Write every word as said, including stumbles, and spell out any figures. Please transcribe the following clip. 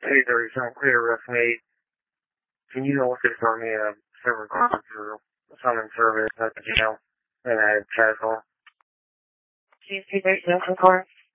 Hey, there is some clear with me. Can you look at for me a server call through summon service at the jail and I have casual? G C thirteen, of course.